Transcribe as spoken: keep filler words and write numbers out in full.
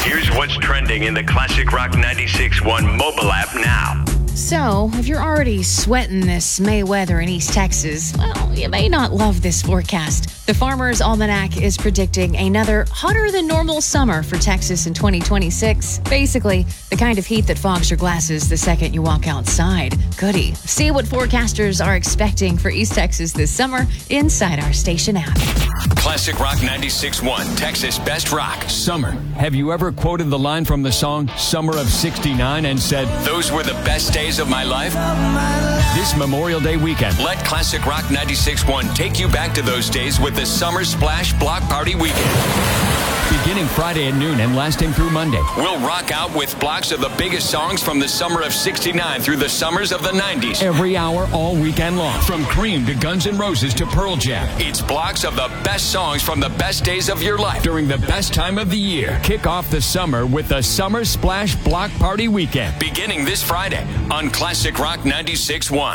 Here's what's trending in the Classic Rock ninety-six point one mobile app now. So, if you're already sweating this May weather in East Texas, well, you may not love this forecast. The Farmer's Almanac is predicting another hotter than normal summer for Texas in twenty twenty-six. Basically, the kind of heat that fogs your glasses the second you walk outside. Goody. See what forecasters are expecting for East Texas this summer inside our station app. Classic Rock ninety-six point one, Texas Best Rock. Summer. Have you ever quoted the line from the song Summer of sixty-nine and said, "Those were the best days of my life"? This Memorial Day weekend, let Classic Rock ninety-six point one take you back to those days with the Summer Splash Block Party Weekend. Beginning Friday at noon and lasting through Monday, we'll rock out with blocks of the biggest songs from the summer of sixty-nine through the summers of the nineties. Every hour, all weekend long. From Cream to Guns N' Roses to Pearl Jam. It's blocks of the best songs from the best days of your life. During the best time of the year. Kick off the summer with the Summer Splash Block Party Weekend. Beginning this Friday on Classic Rock ninety-six point one.